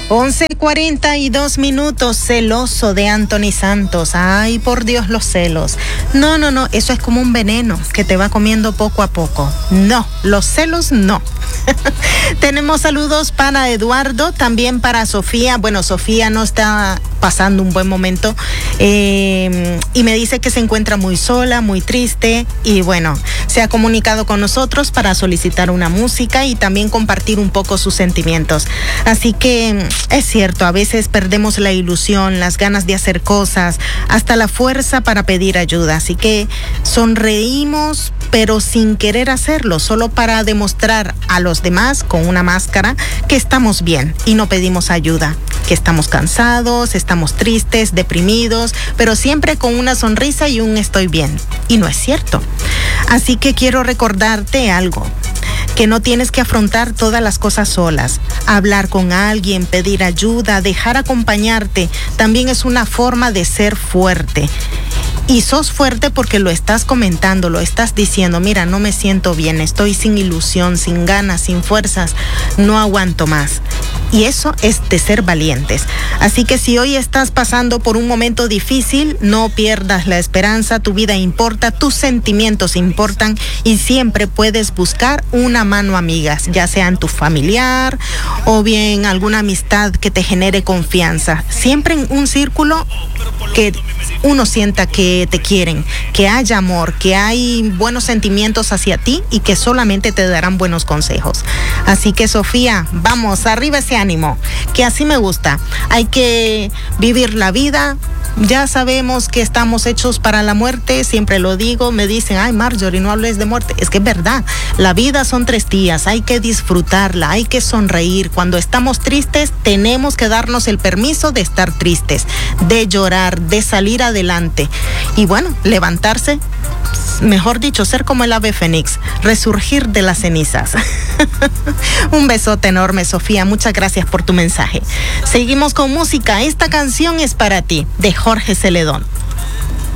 11:42, celoso de Anthony Santos. Ay, por Dios, los celos. No, eso es como un veneno que te va comiendo poco a poco. No, los celos no. Tenemos saludos para Eduardo, también para Sofía. Bueno, Sofía no está pasando un buen momento y me dice que se encuentra muy sola, muy triste, y bueno, se ha comunicado con nosotros para solicitar una música y también compartir un poco sus sentimientos. Así que es cierto, a veces perdemos la ilusión, las ganas de hacer cosas, hasta la fuerza para pedir ayuda. Así que sonreímos, pero sin querer hacerlo, solo para demostrar a los demás con una máscara que estamos bien y no pedimos ayuda, que estamos cansados, estamos tristes, deprimidos, pero siempre con una sonrisa y un estoy bien. Y no es cierto. Así que quiero recordarte algo, que no tienes que afrontar todas las cosas solas. Hablar con alguien, pedir ayuda, dejar acompañarte, también es una forma de ser fuerte. Y sos fuerte porque lo estás comentando, lo estás diciendo: mira, no me siento bien, estoy sin ilusión, sin ganas, sin fuerzas, no aguanto más. Y eso es de ser valientes. Así que si hoy estás pasando por un momento difícil, no pierdas la esperanza, tu vida importa, tus sentimientos importan y siempre puedes buscar una mano amiga, ya sea en tu familiar o bien alguna amistad que te genere confianza. Siempre en un círculo que uno sienta que te quieren, que haya amor, que hay buenos sentimientos hacia ti y que solamente te darán buenos consejos. Así que, Sofía, vamos, arriba ese ánimo, que así me gusta. Hay que vivir la vida. Ya sabemos que estamos hechos para la muerte, siempre lo digo. Me dicen: ay, Marjorie, no hables de muerte. Es que es verdad, la vida son 3 días, hay que disfrutarla, hay que sonreír. Cuando estamos tristes, tenemos que darnos el permiso de estar tristes, de llorar, de salir adelante. Y bueno, levantarse, mejor dicho, ser como el ave fénix, resurgir de las cenizas. Un besote enorme, Sofía, muchas gracias por tu mensaje. Seguimos con música. Esta canción es para ti, de Jorge Celedón.